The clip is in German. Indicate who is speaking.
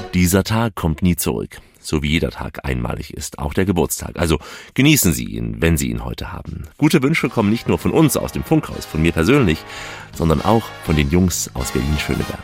Speaker 1: Dieser Tag kommt nie zurück, so wie jeder Tag einmalig ist, auch der Geburtstag. Also genießen Sie ihn, wenn Sie ihn heute haben. Gute Wünsche kommen nicht nur von uns aus dem Funkhaus, von mir persönlich, sondern auch von den Jungs aus Berlin-Schöneberg.